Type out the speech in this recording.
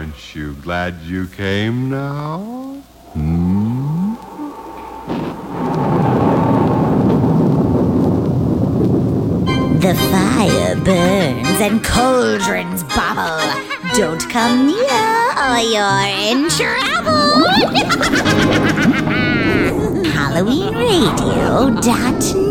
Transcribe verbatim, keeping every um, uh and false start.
Aren't you glad you came now? Hmm? The fire burns and cauldrons bubble. Don't come near or you're in trouble. Halloween Radio dot